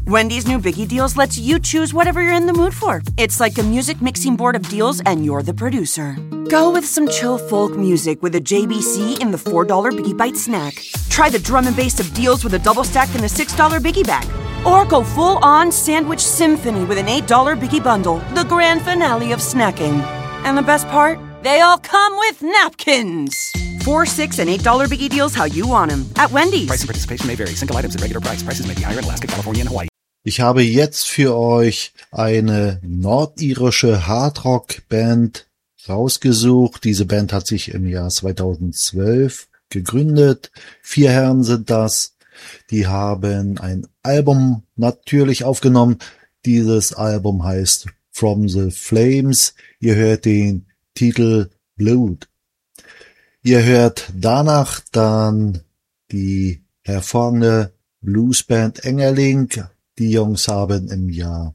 Wendy's new Biggie Deals lets you choose whatever you're in the mood for. It's like a music mixing board of deals, and you're the producer. Go with some chill folk music with a JBC in the $4 Biggie Bite snack. Try the drum and bass of deals with a double stack in the $6 Biggie Bag. Or go full-on sandwich symphony with an $8 Biggie Bundle, the grand finale of snacking. And the best part? They all come with napkins. $4, $6, and $8 Biggie Deals how you want them at Wendy's. Price and participation may vary. Single items at regular price. Prices may be higher in Alaska, California, and Hawaii. Ich habe jetzt für euch eine nordirische Hardrock-Band rausgesucht. Diese Band hat sich im Jahr 2012 gegründet. 4 Herren sind das. Die haben ein Album natürlich aufgenommen. Dieses Album heißt From the Flames. Ihr hört den Titel Blood. Ihr hört danach dann die hervorragende Bluesband Engerling. Die Jungs haben im Jahr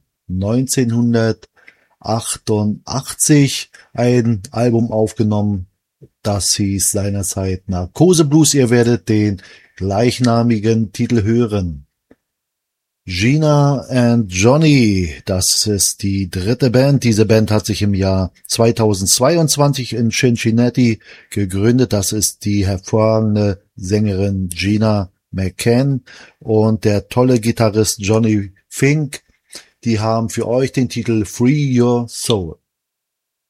1988 ein Album aufgenommen, das hieß seinerzeit Narkose Blues. Ihr werdet den gleichnamigen Titel hören. Gina and Johnny, das ist die 3. Band. Diese Band hat sich im Jahr 2022 in Cincinnati gegründet. Das ist die hervorragende Sängerin Gina McCann und der tolle Gitarrist Johnny Fink. Die haben für euch den Titel Free Your Soul.